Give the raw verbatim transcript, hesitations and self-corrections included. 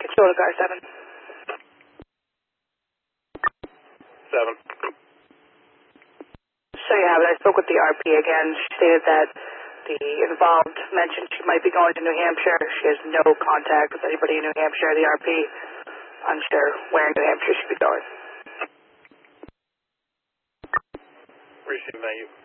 Control to car seven. Seven. So you have it. I spoke with the R P again. She stated that the involved mentioned she might be going to New Hampshire. She has no contact with anybody in New Hampshire. The R P unsure where in New Hampshire she'd be going. Appreciate it. Thank you.